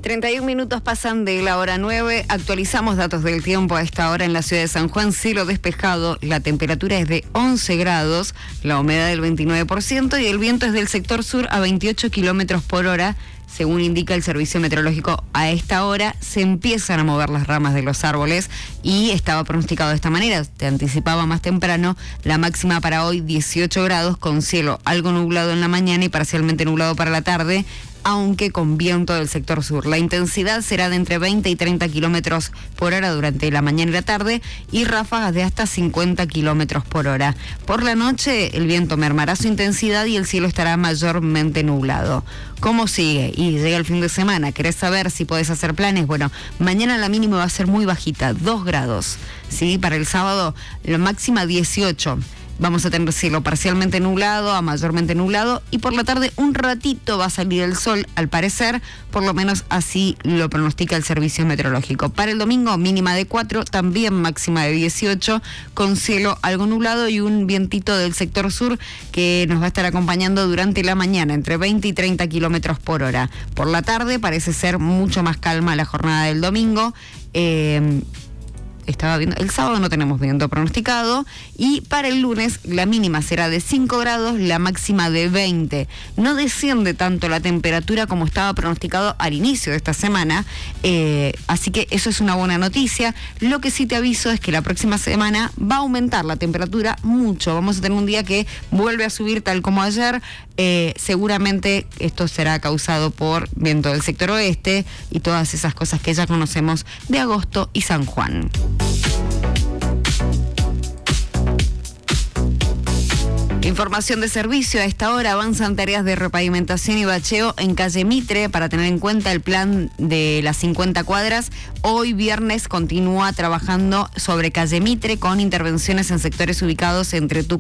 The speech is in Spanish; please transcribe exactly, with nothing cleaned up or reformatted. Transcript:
treinta y un minutos pasan de la hora nueve. Actualizamos datos del tiempo a esta hora en la ciudad de San Juan. Cielo despejado, la temperatura es de once grados, la humedad del veintinueve por ciento y el viento es del sector sur a veintiocho kilómetros por hora. Según indica el servicio meteorológico, a esta hora se empiezan a mover las ramas de los árboles y estaba pronosticado de esta manera. Te anticipaba más temprano la máxima para hoy dieciocho grados con cielo algo nublado en la mañana y parcialmente nublado para la tarde, aunque con viento del sector sur. La intensidad será de entre veinte y treinta kilómetros por hora durante la mañana y la tarde y ráfagas de hasta cincuenta kilómetros por hora. Por la noche el viento mermará su intensidad y el cielo estará mayormente nublado. ¿Cómo sigue? Y llega el fin de semana. ¿Querés saber si podés hacer planes? Bueno, mañana la mínima va a ser muy bajita, dos grados. ¿Sí? Para el sábado la máxima dieciocho. Vamos a tener cielo parcialmente nublado a mayormente nublado y por la tarde un ratito va a salir el sol, al parecer, por lo menos así lo pronostica el servicio meteorológico. Para el domingo mínima de cuatro, también máxima de dieciocho, con cielo algo nublado y un vientito del sector sur que nos va a estar acompañando durante la mañana, entre veinte y treinta kilómetros por hora. Por la tarde parece ser mucho más calma la jornada del domingo. Eh, Estaba viendo, el sábado no tenemos viento pronosticado y para el lunes la mínima será de cinco grados, la máxima de veinte. No desciende tanto la temperatura como estaba pronosticado al inicio de esta semana, eh, así que eso es una buena noticia. Lo que sí te aviso es que la próxima semana va a aumentar la temperatura mucho. Vamos a tener un día que vuelve a subir tal como ayer. Eh, seguramente esto será causado por viento del sector oeste y todas esas cosas que ya conocemos de agosto y San Juan. Información de servicio. A esta hora avanzan tareas de repavimentación y bacheo en calle Mitre para tener en cuenta el plan de las cincuenta cuadras. Hoy viernes continúa trabajando sobre calle Mitre con intervenciones en sectores ubicados entre Tucumán